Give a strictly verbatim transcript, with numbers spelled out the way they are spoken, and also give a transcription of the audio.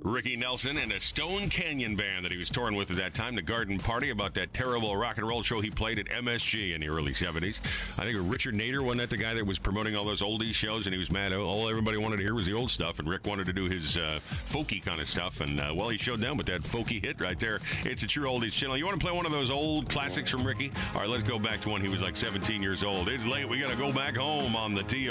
Ricky Nelson and a Stone Canyon band that he was touring with at that time, the Garden Party, about that terrible rock and roll show he played at M S G in the early seventies. I think Richard Nader, wasn't that the guy that was promoting all those oldies shows, and he was mad. All everybody wanted to hear was the old stuff, and Rick wanted to do his uh, folky kind of stuff, and uh, well, he showed them with that folky hit right there. It's a true oldies channel. You want to play one of those old classics from Ricky? All right, let's go back to when he was like seventeen years old. It's late. We got to go back home on the T O.